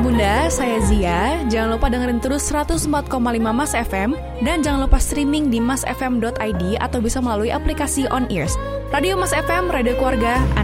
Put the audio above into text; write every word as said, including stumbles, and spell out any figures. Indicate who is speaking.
Speaker 1: Bunda, saya Zia. Jangan lupa dengerin terus seratus empat koma lima Mas F M dan jangan lupa streaming di mas f m dot i d atau bisa melalui aplikasi On Ears. Radio Mas F M, radio keluarga.